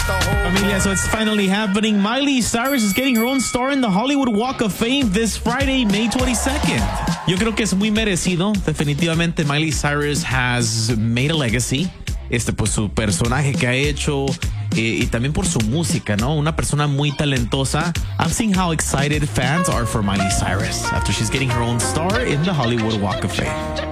Familia, so it's finally happening. Miley Cyrus is getting her own star in the Hollywood Walk of Fame this Friday, May 22nd. Yo creo que es muy merecido. Definitivamente Miley Cyrus has made a legacy. Pues su personaje que ha hecho y también por su música, ¿no? Una persona muy talentosa. I'm seeing how excited fans are for Miley Cyrus after she's getting her own star in the Hollywood Walk of Fame.